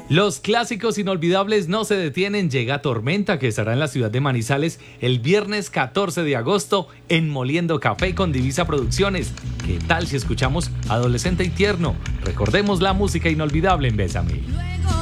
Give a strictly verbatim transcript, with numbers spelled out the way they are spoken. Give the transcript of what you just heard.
Los clásicos inolvidables no se detienen. Llega Tormenta, que estará en la ciudad de Manizales el viernes catorce de agosto en Moliendo Café con Divisa Producciones. ¿Qué tal si escuchamos Adolescente y Tierno? Recordemos la música inolvidable en Bésame.